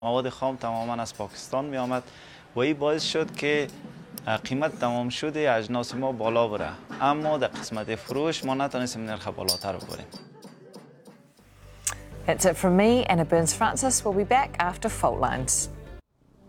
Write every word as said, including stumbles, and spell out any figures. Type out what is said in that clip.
مواد خام تماما از پاکستان می آمد و این باعث شد که قیمت تمام شده اجناس ما بالا بره، اما در قسمت فروش ما نتونستیم نرخ بالاتر ببریم. That's it from me, Anna Burns-Francis. We'll be back after Fault Lines.